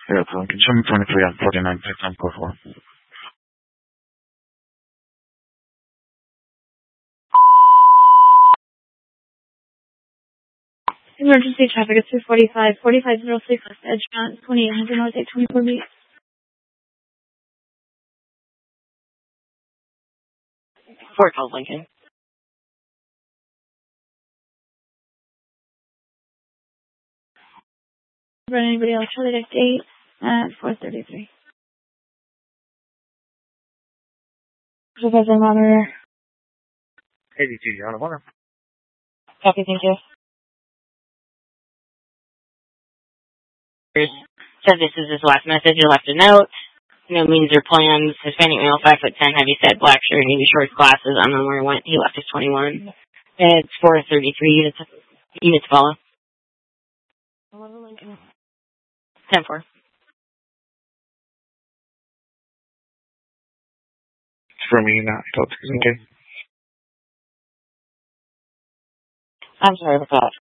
Yeah, so Lincoln, show me 23 on 49, 6 code 4. Emergency traffic is 245, 4506 West Edgemont, 2800 North 824B. Fort Cove, Lincoln. Run anybody else? Charlie Deck 8 at 433. Supervisor monitor. 82, you're on a water. Copy, thank you. Said this is his last message. He left a note. No means or plans. Hispanic male, 5'10", heavy set, black shirt, navy shorts, glasses. Unknown where he went. He left his 21. It's 433 units follow. 11 Lincoln. 10-4. For me, not. Okay. I'm sorry about that.